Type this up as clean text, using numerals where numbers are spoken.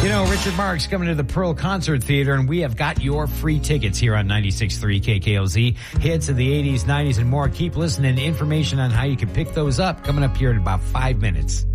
You know, Richard Marx coming to the Pearl Concert Theater, and we have got your free tickets here on 96.3 KKLZ. Hits of the 80s, 90s, and more. Keep listening. Information on how you can pick those up coming up here in about 5 minutes.